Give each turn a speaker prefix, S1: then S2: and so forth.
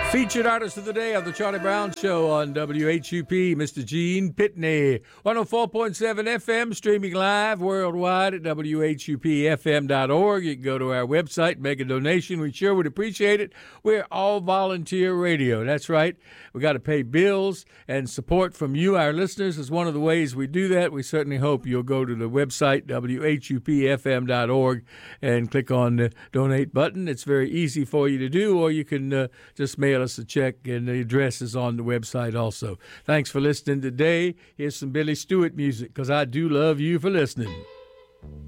S1: Featured artist of the day on the Charlie Brown Show on WHUP, Mr. Gene Pitney. 104.7 FM, streaming live worldwide at WHUPFM.org. You can go to our website, make a donation. We sure would appreciate it. We're all volunteer radio. That's right. We got to pay bills, and support from you, our listeners, is one of the ways we do that. We certainly hope you'll go to the website, WHUPFM.org, and click on the donate button. It's very easy for you to do, or you can just mail us a check, and the address is on the website also. Thanks for listening today. Here's some Billy Stewart music, because I do love you for listening.